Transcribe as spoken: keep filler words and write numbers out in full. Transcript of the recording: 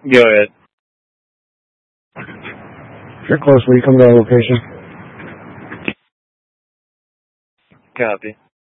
Go ahead. If you're close, will you come to our location? Copy.